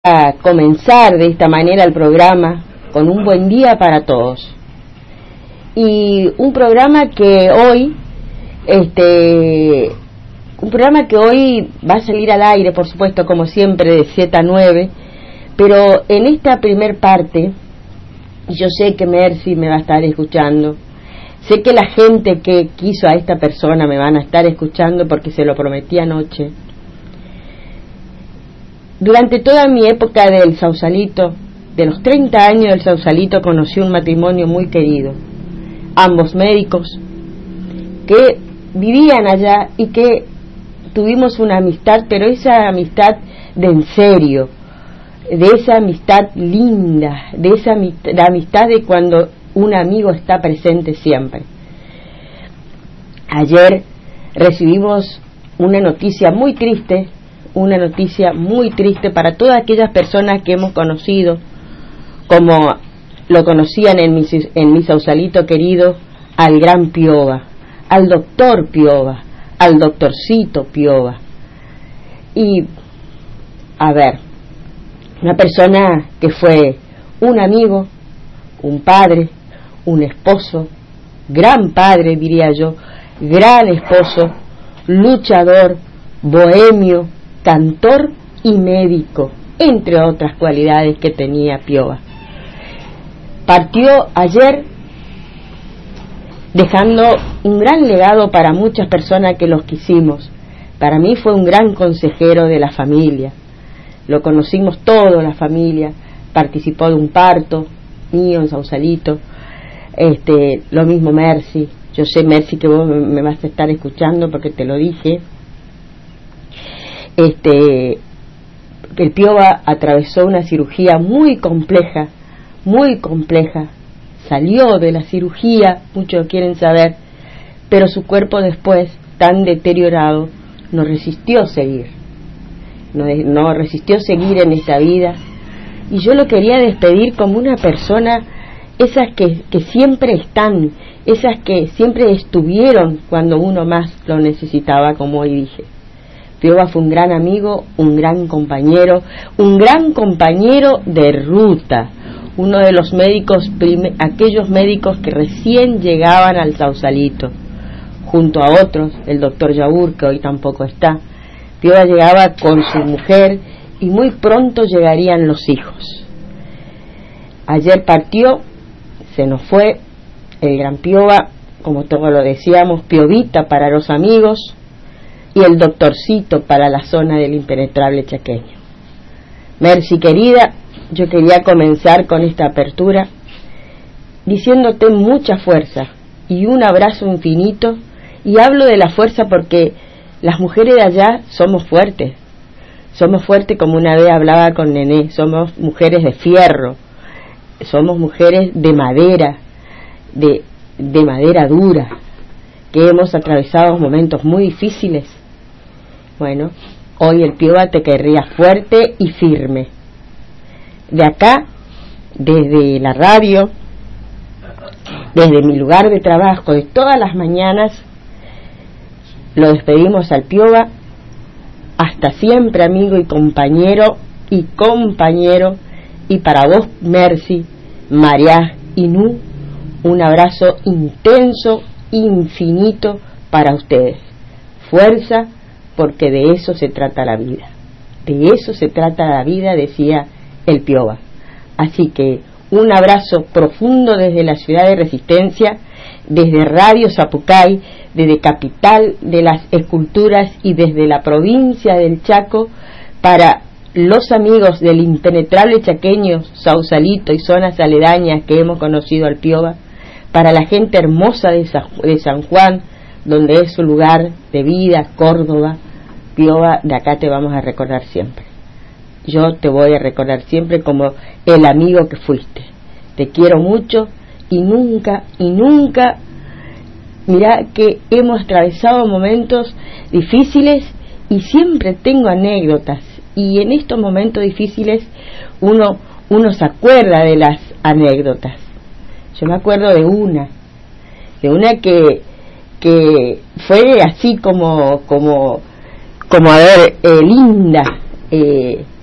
a comenzar de esta manera el programa con un buen día para todos. Y un programa que hoy, va a salir al aire, por supuesto, como siempre, de 7 a 9, pero en esta primer parte, yo sé que Mercy me va a estar escuchando, sé que la gente que quiso a esta persona me van a estar escuchando porque se lo prometí anoche. Durante toda mi época del Sausalito, de los 30 años del Sausalito, conocí un matrimonio muy querido, ambos médicos, que vivían allá y que tuvimos una amistad, pero esa amistad de en serio, de esa amistad linda, de esa amistad de cuando un amigo está presente siempre. Ayer recibimos una noticia muy triste para todas aquellas personas que hemos conocido, como lo conocían en mi Sausalito querido, al gran Piova, al doctor Piova, al doctorcito Piova. Y, a ver, una persona que fue un amigo, un padre, un esposo, gran padre diría yo, gran esposo, luchador, bohemio, cantor y médico, entre otras cualidades que tenía Piova. Partió ayer dejando un gran legado para muchas personas que los quisimos. Para mí fue un gran consejero de la familia, lo conocimos todos, la familia, participó de un parto mío en Sausalito, lo mismo Mercy. Yo sé, Mercy, que vos me vas a estar escuchando porque te lo dije. El Piova atravesó una cirugía muy compleja, salió de la cirugía, muchos quieren saber, pero su cuerpo después, tan deteriorado, no resistió seguir en esta vida, y yo lo quería despedir como una persona, esas que siempre están, esas que siempre estuvieron cuando uno más lo necesitaba, como hoy dije. Piova fue un gran amigo, un gran compañero de ruta, uno de los médicos, aquellos médicos que recién llegaban al Sausalito, junto a otros, el doctor Yaur, que hoy tampoco está. Piova llegaba con su mujer y muy pronto llegarían los hijos. Ayer partió, se nos fue el gran Piova, como todos lo decíamos, Piovita para los amigos, y el doctorcito para la zona del impenetrable chaqueño. Mercy querida, yo quería comenzar con esta apertura diciéndote mucha fuerza y un abrazo infinito, y hablo de la fuerza porque las mujeres de allá somos fuertes como una vez hablaba con Nené, somos mujeres de fierro, somos mujeres de madera, de madera dura, que hemos atravesado momentos muy difíciles. Bueno, hoy el Piova te querría fuerte y firme. De acá, desde la radio, desde mi lugar de trabajo, de todas las mañanas, lo despedimos al Piova. Hasta siempre, amigo y compañero, y para vos, Mercy, Mariá y Nu, un abrazo intenso, infinito para ustedes. Fuerza, porque de eso se trata la vida. De eso se trata la vida, decía el Piova. Así que un abrazo profundo desde la ciudad de Resistencia, desde Radio Zapucay, desde Capital de las Esculturas y desde la provincia del Chaco, para los amigos del impenetrable chaqueño, Sausalito y zonas aledañas que hemos conocido al Piova, para la gente hermosa de San Juan, donde es su lugar de vida, Córdoba. Piova, de acá te vamos a recordar siempre. Yo te voy a recordar siempre como el amigo que fuiste. Te quiero mucho y nunca, mirá que hemos atravesado momentos difíciles y siempre tengo anécdotas, y en estos momentos difíciles uno se acuerda de las anécdotas. Yo me acuerdo de una que fue así como linda,